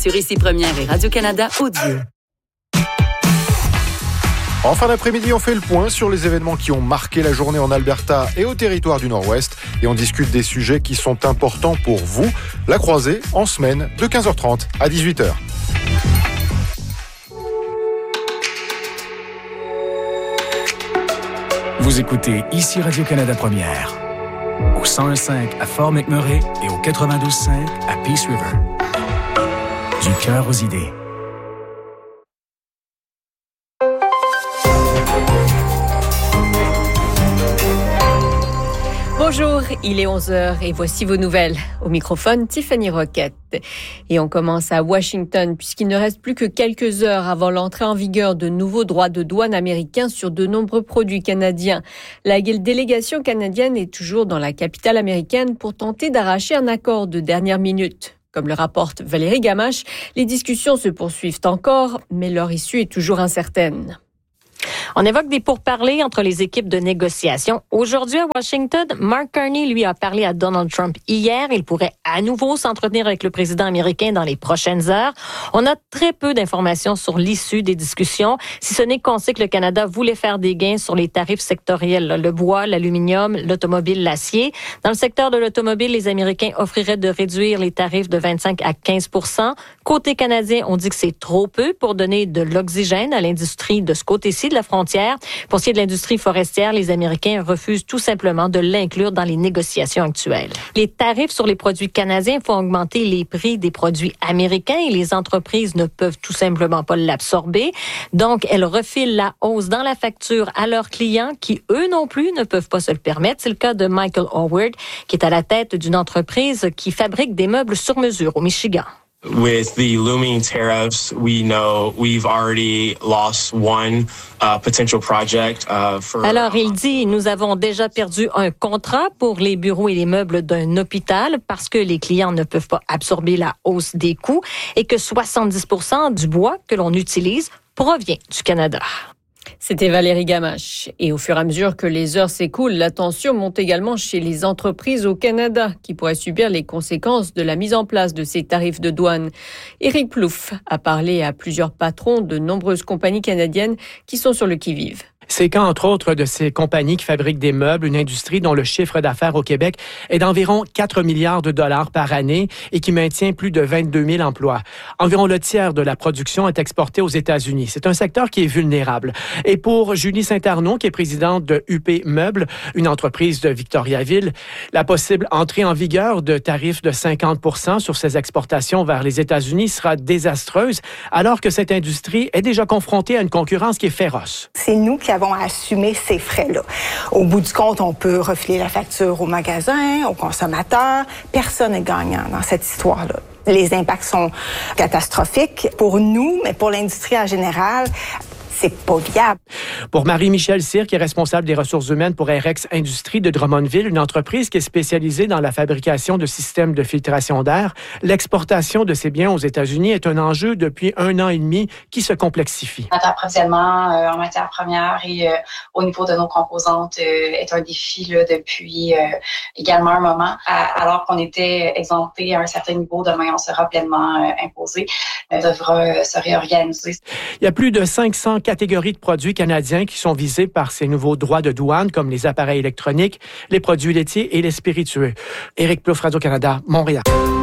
sur Ici Première et Radio-Canada Audio. En fin d'après-midi, on fait le point sur les événements qui ont marqué la journée en Alberta et au territoire du Nord-Ouest. Et on discute des sujets qui sont importants pour vous. La croisée, en semaine, de 15h30 à 18h. Vous écoutez Ici Radio-Canada Première. Au 101.5 à Fort McMurray et au 92.5 à Peace River. Du cœur aux idées. Bonjour, il est 11h et voici vos nouvelles. Au microphone, Tiffany Roquette. Et on commence à Washington puisqu'il ne reste plus que quelques heures avant l'entrée en vigueur de nouveaux droits de douane américains sur de nombreux produits canadiens. La délégation canadienne est toujours dans la capitale américaine pour tenter d'arracher un accord de dernière minute. Comme le rapporte Valérie Gamache, les discussions se poursuivent encore, mais leur issue est toujours incertaine. On évoque des pourparlers entre les équipes de négociation. Aujourd'hui à Washington, Mark Carney, lui, a parlé à Donald Trump hier. Il pourrait à nouveau s'entretenir avec le président américain dans les prochaines heures. On a très peu d'informations sur l'issue des discussions, si ce n'est qu'on sait que le Canada voulait faire des gains sur les tarifs sectoriels, le bois, l'aluminium, l'automobile, l'acier. Dans le secteur de l'automobile, les Américains offriraient de réduire les tarifs de 25 à 15 %. Côté canadien, on dit que c'est trop peu pour donner de l'oxygène à l'industrie de ce côté-ci de la frontière. Pour ce qui est de l'industrie forestière, les Américains refusent tout simplement de l'inclure dans les négociations actuelles. Les tarifs sur les produits canadiens font augmenter les prix des produits américains et les entreprises ne peuvent tout simplement pas l'absorber. Donc, elles refilent la hausse dans la facture à leurs clients qui, eux non plus, ne peuvent pas se le permettre. C'est le cas de Michael Howard, qui est à la tête d'une entreprise qui fabrique des meubles sur mesure au Michigan. With the looming tariffs, we know we've already lost one potential project for. Alors, il dit, nous avons déjà perdu un contrat pour les bureaux et les meubles d'un hôpital parce que les clients ne peuvent pas absorber la hausse des coûts et que 70 % du bois que l'on utilise provient du Canada. C'était Valérie Gamache. Et au fur et à mesure que les heures s'écoulent, la tension monte également chez les entreprises au Canada qui pourraient subir les conséquences de la mise en place de ces tarifs de douane. Éric Plouffe a parlé à plusieurs patrons de nombreuses compagnies canadiennes qui sont sur le qui-vive. C'est quand, entre autres, de ces compagnies qui fabriquent des meubles, une industrie dont le chiffre d'affaires au Québec est d'environ 4 milliards de dollars par année et qui maintient plus de 22 000 emplois. Environ le tiers de la production est exportée aux États-Unis. C'est un secteur qui est vulnérable. Et pour Julie Saint-Arnaud, qui est présidente de UP Meubles, une entreprise de Victoriaville, la possible entrée en vigueur de tarifs de 50 % sur ces exportations vers les États-Unis sera désastreuse, alors que cette industrie est déjà confrontée à une concurrence qui est féroce. C'est nous qui avons à assumer ces frais-là. Au bout du compte, on peut refiler la facture au magasin, au consommateur. Personne n'est gagnant dans cette histoire-là. Les impacts sont catastrophiques pour nous, mais pour l'industrie en général, c'est pas viable. Pour Marie-Michel Cyr, qui est responsable des ressources humaines pour RX Industries de Drummondville, une entreprise qui est spécialisée dans la fabrication de systèmes de filtration d'air, l'exportation de ces biens aux États-Unis est un enjeu depuis 1 an et demi qui se complexifie. Notre approvisionnement en matières premières et au niveau de nos composantes est un défi là, depuis également un moment. Alors qu'on était exempté à un certain niveau, demain on sera pleinement imposé. On devra se réorganiser. Il y a plus de 500 catégories de produits canadiens qui sont visés par ces nouveaux droits de douane, comme les appareils électroniques, les produits laitiers et les spiritueux. Éric Plouffe, Radio-Canada, Montréal.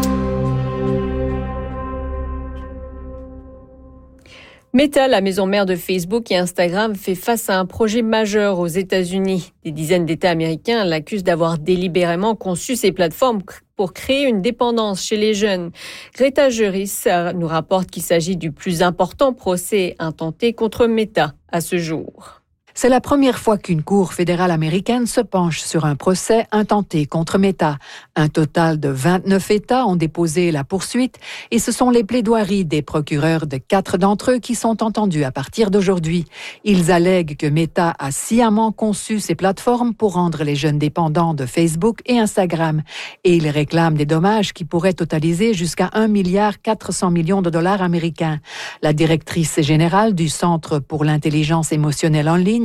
Meta, la maison mère de Facebook et Instagram, fait face à un projet majeur aux États-Unis. Des dizaines d'États américains l'accusent d'avoir délibérément conçu ces plateformes pour créer une dépendance chez les jeunes. Greta Juris nous rapporte qu'il s'agit du plus important procès intenté contre Meta à ce jour. C'est la première fois qu'une cour fédérale américaine se penche sur un procès intenté contre Meta. Un total de 29 États ont déposé la poursuite et ce sont les plaidoiries des procureurs de 4 d'entre eux qui sont entendus à partir d'aujourd'hui. Ils allèguent que Meta a sciemment conçu ces plateformes pour rendre les jeunes dépendants de Facebook et Instagram. Et ils réclament des dommages qui pourraient totaliser jusqu'à 1,4 milliard de dollars américains. La directrice générale du Centre pour l'intelligence émotionnelle en ligne,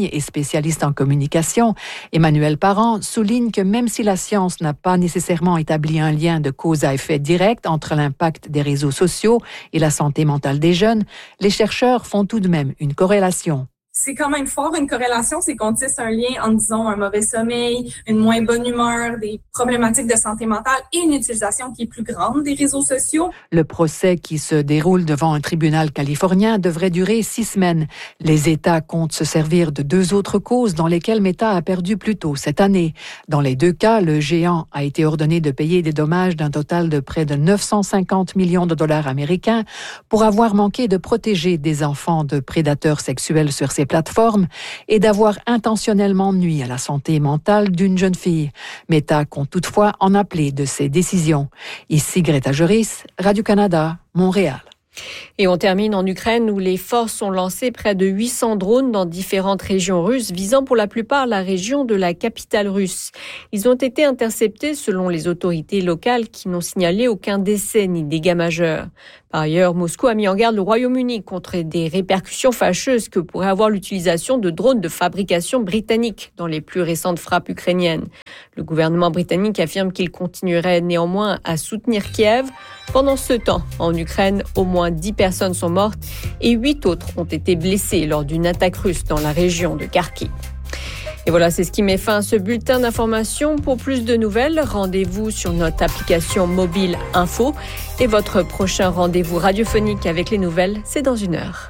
ligne et spécialiste en communication. Emmanuel Parent souligne que même si la science n'a pas nécessairement établi un lien de cause à effet direct entre l'impact des réseaux sociaux et la santé mentale des jeunes, les chercheurs font tout de même une corrélation. C'est quand même fort une corrélation, c'est qu'on tisse un lien entre, disons, un mauvais sommeil, une moins bonne humeur, des problématiques de santé mentale et une utilisation qui est plus grande des réseaux sociaux. Le procès qui se déroule devant un tribunal californien devrait durer 6 semaines. Les États comptent se servir de 2 autres causes dans lesquelles Meta a perdu plus tôt cette année. Dans les 2 cas, le géant a été ordonné de payer des dommages d'un total de près de 950 millions de dollars américains pour avoir manqué de protéger des enfants de prédateurs sexuels sur ses plateformes et d'avoir intentionnellement nui à la santé mentale d'une jeune fille. Meta compte toutefois en appeler de ses décisions. Ici Greta Joris, Radio-Canada, Montréal. Et on termine en Ukraine où les forces ont lancé près de 800 drones dans différentes régions russes, visant pour la plupart la région de la capitale russe. Ils ont été interceptés selon les autorités locales qui n'ont signalé aucun décès ni dégâts majeurs. Par ailleurs, Moscou a mis en garde le Royaume-Uni contre des répercussions fâcheuses que pourrait avoir l'utilisation de drones de fabrication britannique dans les plus récentes frappes ukrainiennes. Le gouvernement britannique affirme qu'il continuerait néanmoins à soutenir Kiev. Pendant ce temps, en Ukraine, au moins 10 personnes sont mortes et 8 autres ont été blessées lors d'une attaque russe dans la région de Kharkiv. Et voilà, c'est ce qui met fin à ce bulletin d'information. Pour plus de nouvelles, rendez-vous sur notre application mobile Info. Et votre prochain rendez-vous radiophonique avec les nouvelles, c'est dans 1 heure.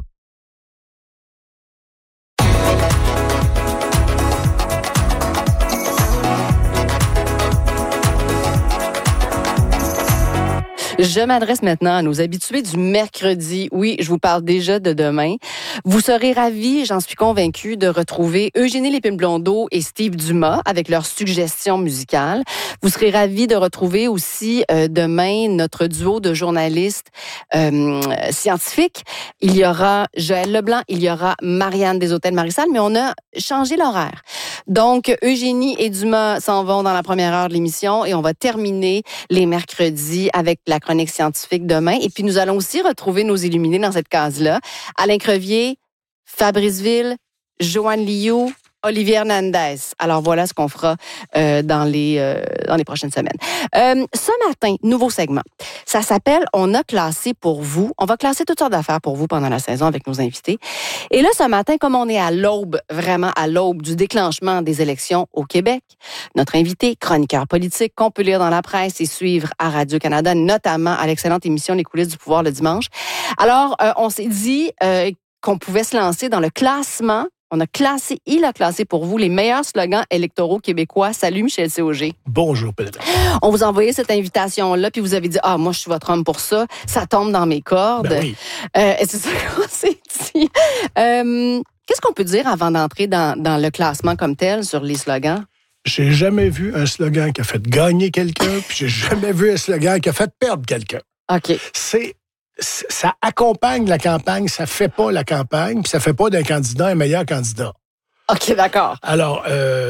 Je m'adresse maintenant à nos habitués du mercredi. Oui, je vous parle déjà de demain. Vous serez ravis, j'en suis convaincue, de retrouver Eugénie Lépine-Blondeau et Steve Dumas avec leurs suggestions musicales. Vous serez ravis de retrouver aussi demain notre duo de journalistes scientifiques. Il y aura Joël Leblanc, il y aura Marianne des Hôtels Marisal, mais on a changé l'horaire. Donc, Eugénie et Dumas s'en vont dans la première heure de l'émission et on va terminer les mercredis avec la chronique scientifique demain. Et puis, nous allons aussi retrouver nos illuminés dans cette case-là. Alain Crevier, Fabrice Ville, Joanne Liu, Olivier Hernandez. Alors, voilà ce qu'on fera dans les prochaines semaines. Ce matin, nouveau segment. Ça s'appelle « On a classé pour vous ». On va classer toutes sortes d'affaires pour vous pendant la saison avec nos invités. Et là, ce matin, comme on est à l'aube, vraiment à l'aube du déclenchement des élections au Québec, notre invité, chroniqueur politique, qu'on peut lire dans la presse et suivre à Radio-Canada, notamment à l'excellente émission Les coulisses du pouvoir le dimanche. Alors, on s'est dit qu'on pouvait se lancer dans le classement. Il a classé pour vous les meilleurs slogans électoraux québécois. Salut Michel Cauger. Bonjour Pedro. On vous a envoyé cette invitation-là, puis vous avez dit « Ah, moi, je suis votre homme pour ça. Ça tombe dans mes cordes. » Ben oui. C'est ça qu'on s'est dit. Qu'est-ce qu'on peut dire avant d'entrer dans le classement comme tel sur les slogans? J'ai jamais vu un slogan qui a fait gagner quelqu'un, puis j'ai jamais vu un slogan qui a fait perdre quelqu'un. OK. Ça accompagne la campagne, ça fait pas la campagne, puis ça fait pas d'un candidat un meilleur candidat. OK, d'accord. Alors,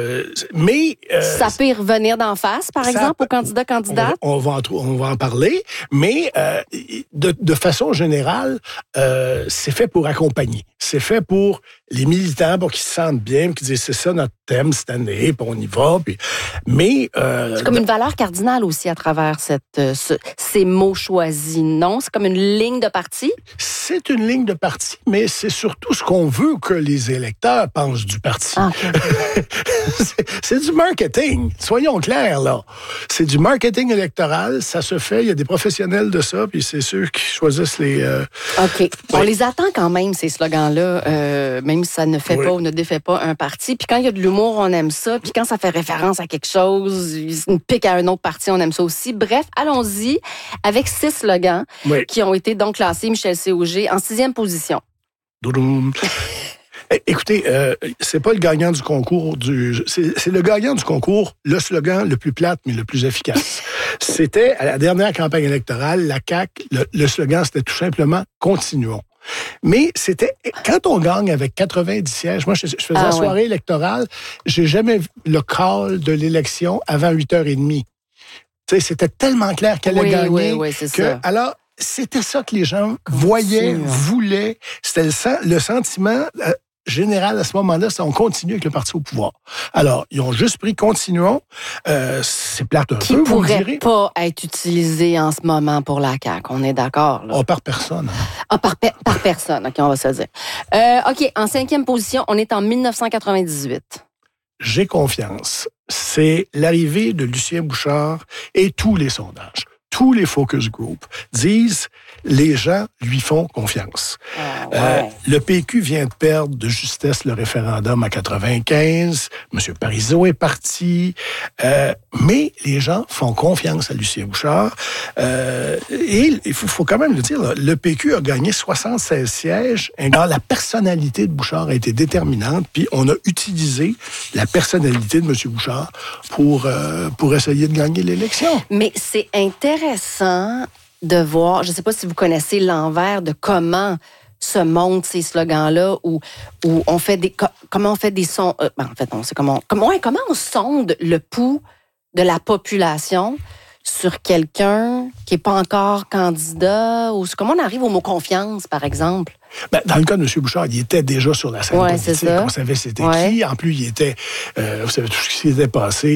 ça peut y revenir d'en face, par exemple, aux candidats-candidates? On va en parler, mais de façon générale, c'est fait pour accompagner. C'est fait pour les militants, pour qu'ils se sentent bien, pour qu'ils disent c'est ça notre thème cette année, puis on y va. C'est comme une valeur cardinale aussi à travers ces mots choisis, non? C'est comme une ligne de parti? C'est une ligne de parti, mais c'est surtout ce qu'on veut que les électeurs pensent du parti. Ah, okay. C'est du marketing, soyons clairs, là. C'est du marketing électoral, ça se fait, il y a des professionnels de ça, puis c'est ceux qui choisissent les... OK. Ouais. On les attend quand même, ces slogans-là, même si ça ne fait pas ou ne défait pas un parti. Puis quand il y a de l'humour, on aime ça. Puis quand ça fait référence à quelque chose, une pique à un autre parti, on aime ça aussi. Bref, allons-y avec 6 slogans qui ont été donc classés, Michel Cauger, en 6e position. Doudoum. Écoutez, c'est pas le gagnant du concours c'est le gagnant du concours, le slogan le plus plate, mais le plus efficace. C'était, à la dernière campagne électorale, la CAQ, le slogan, c'était tout simplement « Continuons ». Mais c'était, quand on gagne avec 90 sièges, moi, je faisais la soirée électorale, j'ai jamais vu le call de l'élection avant 8h30. Tu sais, c'était tellement clair qu'elle allait gagner. Oui, c'est ça. Alors, c'était ça que les gens voyaient, voulaient. C'était le sentiment... général à ce moment-là, c'est on continue avec le parti au pouvoir. Alors, ils ont juste pris continuons. C'est plate un Qui peu, vous me pourrait direz. pas être utilisé en ce moment pour la CAQ. On est d'accord, là? Oh, par personne. Par personne. OK, on va se le dire. OK, en 5e position, on est en 1998. J'ai confiance. C'est l'arrivée de Lucien Bouchard et tous les sondages, tous les focus groups disent les gens lui font confiance. Le PQ vient de perdre de justesse le référendum en 95. M. Parizeau est parti. Mais les gens font confiance à Lucien Bouchard. Et il faut quand même le dire, là, le PQ a gagné 76 sièges. Alors, la personnalité de Bouchard a été déterminante. Puis on a utilisé la personnalité de M. Bouchard pour essayer de gagner l'élection. Mais c'est intéressant de voir, je ne sais pas si vous connaissez l'envers de comment se montent ces slogans-là, où on fait comment on fait des sons. En fait, on sait comment on sonde le pouls de la population sur quelqu'un qui n'est pas encore candidat, ou comment on arrive au mot confiance, par exemple. Ben, dans le cas de M. Bouchard, il était déjà sur la scène politique. On savait c'était qui. En plus, il était, vous savez tout ce qui s'était passé